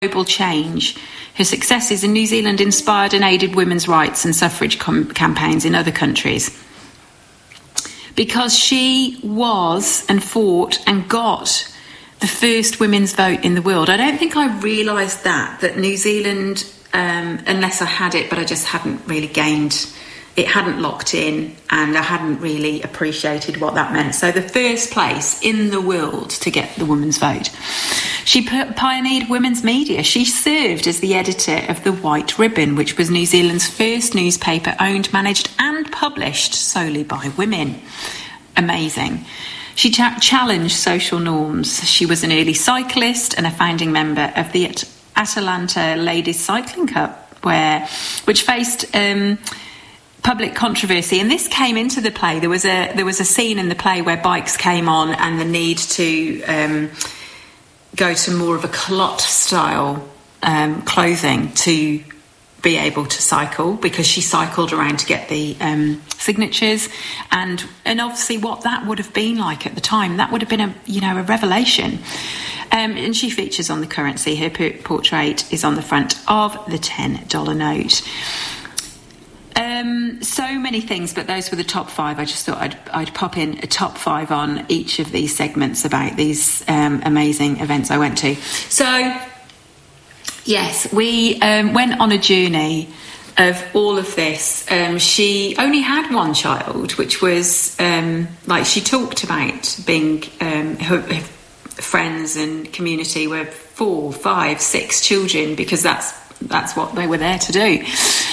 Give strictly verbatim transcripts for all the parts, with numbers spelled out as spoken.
global change. Her successes in New Zealand inspired and aided women's rights and suffrage com- campaigns in other countries. Because she was and fought and got the first women's vote in the world. I don't think I realised that, that New Zealand, um, unless I had it, but I just hadn't really gained, it hadn't locked in, and I hadn't really appreciated what that meant. So the first place in the world to get the women's vote. She pioneered women's media. She served as the editor of The White Ribbon, which was New Zealand's first newspaper owned, managed and published solely by women. Amazing. She cha- challenged social norms. She was an early cyclist and a founding member of the At- Atalanta Ladies Cycling Cup, where which faced um, public controversy. And this came into the play. There was a there was a scene in the play where bikes came on and the need to Um, go to more of a culotte style um, clothing to be able to cycle, because she cycled around to get the um, signatures, and and obviously what that would have been like at the time, that would have been a you know a revelation. Um, and she features on the currency. Her portrait is on the front of the ten dollar note. Um, so many things, but those were the top five. I just thought I'd, I'd pop in a top five on each of these segments about these um, amazing events I went to. So, yes, we um, went on a journey of all of this. Um, she only had one child, which was, um, like she talked about being, um, her, her friends and community were four, five, six children, because that's that's what they were there to do.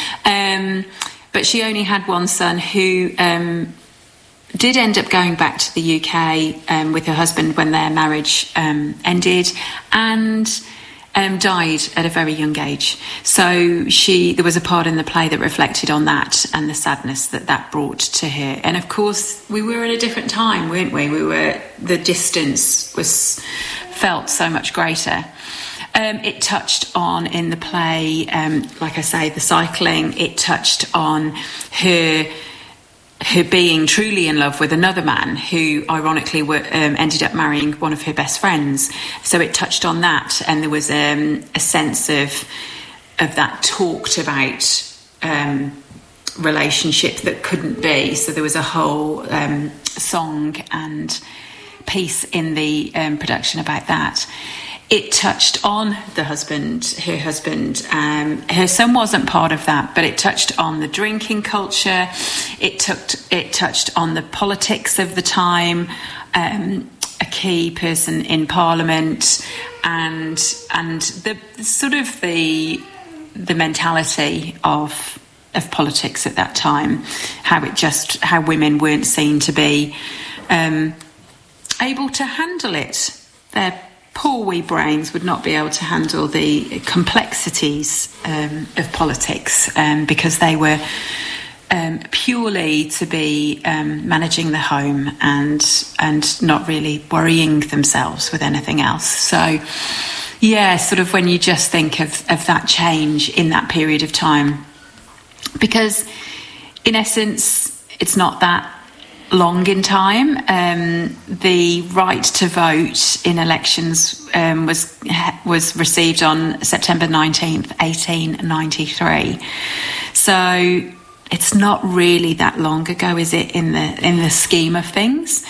Um, but she only had one son who um, did end up going back to the U K um, with her husband when their marriage um, ended, and um, died at a very young age. So she, there was a part in the play that reflected on that and the sadness that that brought to her. And of course, we were at a different time, weren't we? We were, the distance was felt so much greater. Um, it touched on in the play, um, like I say, the cycling. It touched on her her being truly in love with another man who, ironically, were, um, ended up marrying one of her best friends. So it touched on that, and there was um, a sense of of that talked about um, relationship that couldn't be. So there was a whole um, song and piece in the um, production about that. It touched on the husband, her husband. Um, her son wasn't part of that, but it touched on the drinking culture. It took, it touched on the politics of the time, um, a key person in Parliament, and and the sort of the the mentality of of politics at that time. How it just how women weren't seen to be um, able to handle it. Their poor wee brains would not be able to handle the complexities um, of politics, um, because they were um, purely to be um, managing the home and and not really worrying themselves with anything else. So, yeah, sort of when you just think of, of that change in that period of time, because in essence, it's not that long in time. Um, the right to vote in elections um, was was received on September nineteenth, eighteen ninety-three. So it's not really that long ago, is it, in the in the scheme of things?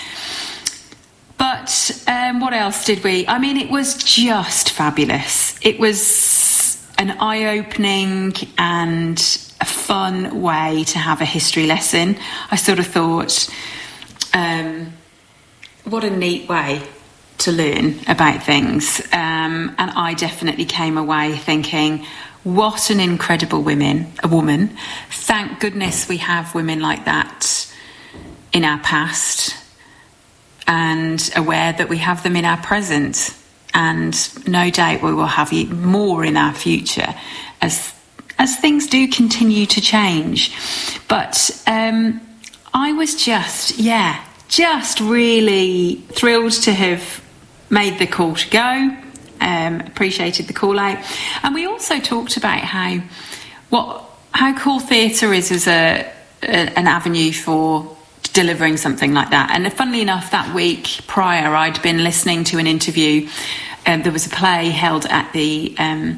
But um, what else did we? I mean, it was just fabulous. It was an eye-opening and a fun way to have a history lesson. I sort of thought, um, what a neat way to learn about things. Um, and I definitely came away thinking, what an incredible women, a woman. Thank goodness we have women like that in our past, and aware that we have them in our present. And no doubt we will have more in our future as as things do continue to change. But um, I was just, yeah, just really thrilled to have made the call to go, um, appreciated the call out. And we also talked about how what how cool theatre is as a, a an avenue for delivering something like that. And funnily enough, that week prior, I'd been listening to an interview um, there was a play held at the um,